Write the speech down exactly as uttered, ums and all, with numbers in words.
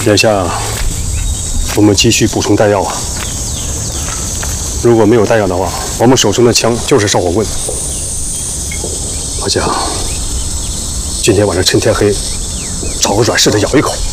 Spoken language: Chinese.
眼下我们急需补充弹药啊！如果没有弹药的话，我们手中的枪就是烧火棍。我想今天晚上趁天黑，找个软柿子咬一口。